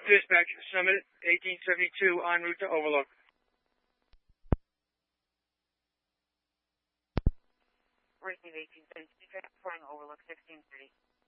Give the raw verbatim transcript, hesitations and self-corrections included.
Dispatch, Summit eighteen seventy-two en route to Overlook. Receive eighteen seventy-two, flying Overlook sixteen thirty.